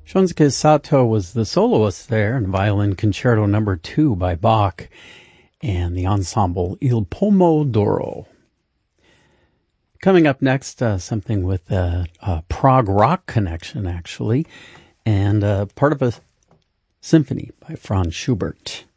Shunsuke Sato was the soloist there in Violin Concerto No. 2 by Bach and the ensemble Il Pomodoro. Coming up next, something with a prog rock connection, actually, and part of a symphony by Franz Schubert.